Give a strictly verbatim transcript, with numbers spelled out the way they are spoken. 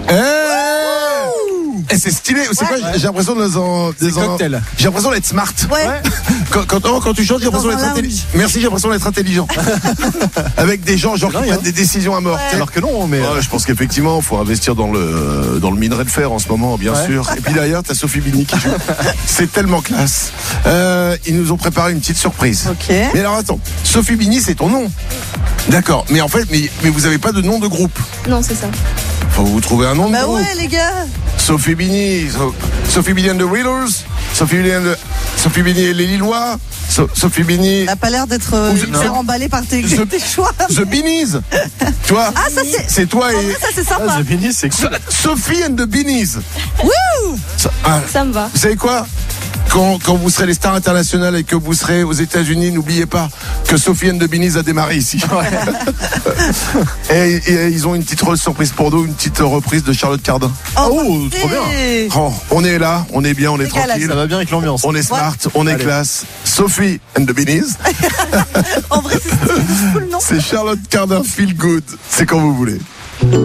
Et c'est stylé, c'est Ouais. quoi? J'ai l'impression de en, C'est cocktail. J'ai l'impression d'être smart. Ouais. Quand, quand, oh, quand tu chantes, j'ai l'impression Dans d'être un intelligent. Merci, j'ai l'impression d'être intelligent. Avec des gens genre qui dingue, prennent hein. des décisions à mort. Ouais. Alors que non, mais. Ouais, je pense qu'effectivement, il faut investir dans le dans le minerai de fer en ce moment, bien Ouais. sûr. Et puis derrière, t'as Sophie Bini qui joue. C'est tellement classe. Euh, ils nous ont préparé une petite surprise. Ok. Mais alors attends, Sophie Bini, c'est ton nom. D'accord. Mais en fait, mais, mais vous avez pas de nom de groupe. Non, c'est ça. Faut vous trouver un nom de Bah groupe. ouais, les gars. Sophie Bini, So- Sophie Bini and the Readers, Sophie Bini and the- Sophie Bini et les Lillois, So- Sophie Bini, T'as pas l'air d'être euh, Ou je- hyper non. emballé par tes, Je- tes choix. The Beanies. Tu vois? Ah, ça c'est. C'est toi En et vrai, ça c'est Ah, sympa. The Beanie, c'est So- cool. Sophie and the Beanies. Wouh. Ça- ah, Ça me va. vous savez quoi? Quand, quand vous serez les stars internationales et que vous serez aux États-Unis, n'oubliez pas que Sophie and the Beanies a démarré ici. et, et ils ont une petite surprise pour nous, une petite reprise de Charlotte Cardin. Oh, trop bien. Et- Oh, on est là, on est bien, on est Décalage. tranquille. Ça va bien avec l'ambiance. On est smart, on est Allez. classe. Sophie and the Beanies. En vrai, c'est c'est cool, non? C'est Charlotte Cardin Feel Good. C'est quand vous voulez.